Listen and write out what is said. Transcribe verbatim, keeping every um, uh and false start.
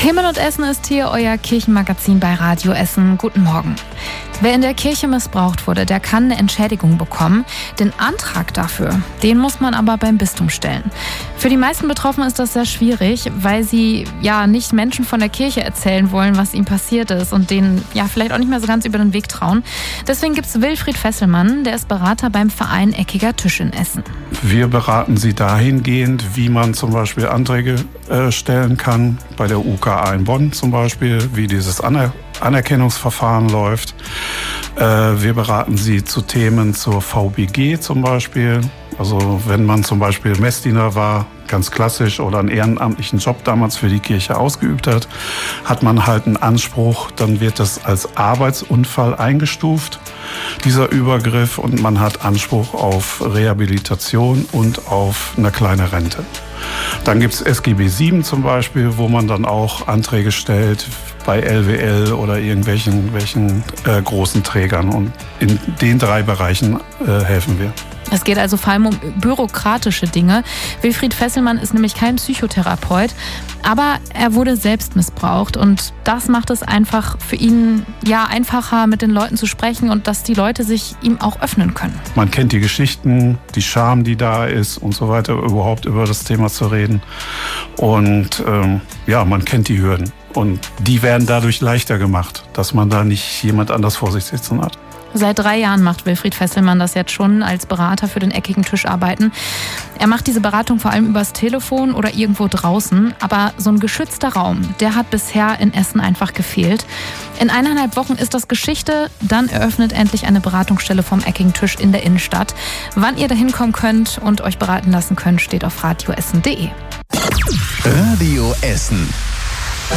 Himmel und Essen ist hier, euer Kirchenmagazin bei Radio Essen. Guten Morgen. Wer in der Kirche missbraucht wurde, der kann eine Entschädigung bekommen. Den Antrag dafür, den muss man aber beim Bistum stellen. Für die meisten Betroffenen ist das sehr schwierig, weil sie ja nicht Menschen von der Kirche erzählen wollen, was ihnen passiert ist und denen ja vielleicht auch nicht mehr so ganz über den Weg trauen. Deswegen gibt es Wilfried Fesselmann, der ist Berater beim Verein Eckiger Tisch in Essen. Wir beraten Sie dahingehend, wie man zum Beispiel Anträge äh, stellen kann, bei der U K A in Bonn zum Beispiel, wie dieses Aner- Anerkennungsverfahren läuft. Äh, wir beraten Sie zu Themen zur V B G zum Beispiel. Also wenn man zum Beispiel Messdiener war, ganz klassisch, oder einen ehrenamtlichen Job damals für die Kirche ausgeübt hat, hat man halt einen Anspruch, dann wird das als Arbeitsunfall eingestuft, dieser Übergriff, und man hat Anspruch auf Rehabilitation und auf eine kleine Rente. Dann gibt es S G B sieben zum Beispiel, wo man dann auch Anträge stellt bei L W L oder irgendwelchen welchen, äh, großen Trägern. Und in den drei Bereichen äh, helfen wir. Es geht also vor allem um bürokratische Dinge. Wilfried Fesselmann ist nämlich kein Psychotherapeut, aber er wurde selbst missbraucht und das macht es einfach für ihn ja einfacher, mit den Leuten zu sprechen und dass die Leute sich ihm auch öffnen können. Man kennt die Geschichten, die Scham, die da ist und so weiter, überhaupt über das Thema zu reden. Und ähm, ja, man kennt die Hürden und die werden dadurch leichter gemacht, dass man da nicht jemand anders vor sich sitzen hat. Seit drei Jahren macht Wilfried Fesselmann das jetzt schon als Berater für den Eckigen Tisch arbeiten. Er macht diese Beratung vor allem übers Telefon oder irgendwo draußen. Aber so ein geschützter Raum, der hat bisher in Essen einfach gefehlt. In eineinhalb Wochen ist das Geschichte. Dann eröffnet endlich eine Beratungsstelle vom Eckigen Tisch in der Innenstadt. Wann ihr da hinkommen könnt und euch beraten lassen könnt, steht auf radioessen punkt de. Radio Essen.